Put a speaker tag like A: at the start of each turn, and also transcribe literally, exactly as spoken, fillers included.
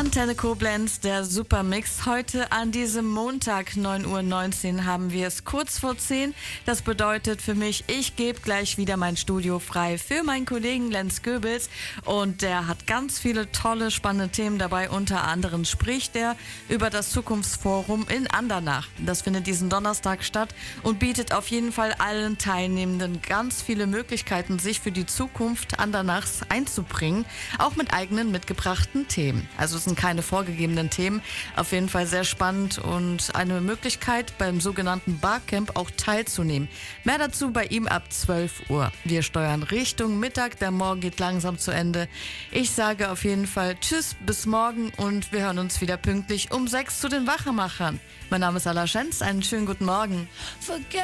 A: Antenne Koblenz, der Supermix. Heute an diesem Montag, neun Uhr neunzehn, haben wir es kurz vor zehn. Das bedeutet für mich, ich gebe gleich wieder mein Studio frei für meinen Kollegen Lenz Goebels. Und der hat ganz viele tolle, spannende Themen dabei. Unter anderem spricht er über das Zukunftsforum in Andernach. Das findet diesen Donnerstag statt und bietet auf jeden Fall allen Teilnehmenden ganz viele Möglichkeiten, sich für die Zukunft Andernachs einzubringen. Auch mit eigenen mitgebrachten Themen. Also es sind keine vorgegebenen Themen. Auf jeden Fall sehr spannend und eine Möglichkeit, beim sogenannten Barcamp auch teilzunehmen. Mehr dazu bei ihm ab zwölf Uhr. Wir steuern Richtung Mittag. Der Morgen geht langsam zu Ende. Ich sage auf jeden Fall Tschüss, bis morgen und wir hören uns wieder pünktlich um sechs zu den Wachemachern. Mein Name ist Ala Schenz. Einen schönen guten Morgen.